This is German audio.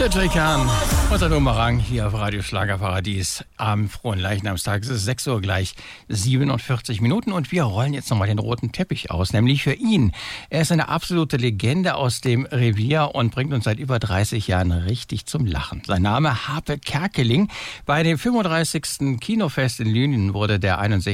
Der Jay Kahn, unser Numerang hier auf Radio Schlagerparadies am frohen Leichnamstag. Es ist 6 Uhr gleich 47 Minuten und wir rollen jetzt nochmal den roten Teppich aus, nämlich für ihn. Er ist eine absolute Legende aus dem Revier und bringt uns seit über 30 Jahren richtig zum Lachen. Sein Name Harpe Kerkeling. Bei dem 35. Kinofest in Lünen wurde der 61